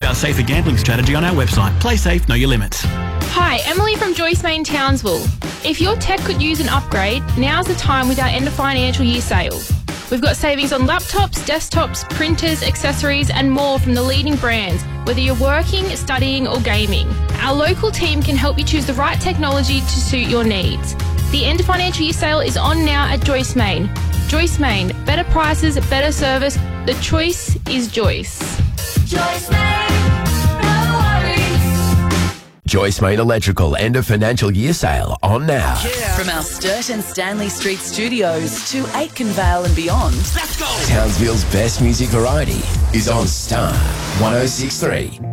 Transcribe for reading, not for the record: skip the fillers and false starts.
our safer gambling strategy on our website. Play safe, know your limits. Hi, Emily from Joyce Main Townsville. If your tech could use an upgrade, now's the time with our end of financial year sale. We've got savings on laptops, desktops, printers, accessories and more from the leading brands, whether you're working, studying or gaming. Our local team can help you choose the right technology to suit your needs. The end of financial year sale is on now at Joyce Main. Joyce Main, better prices, better service. The choice is Joyce. Joyce Main, no worries. Joyce Main Electrical end of financial year sale on now. From our Sturt and Stanley Street studios to Aitken Vale and beyond. Let's go! Townsville's best music variety is on Star 106.3.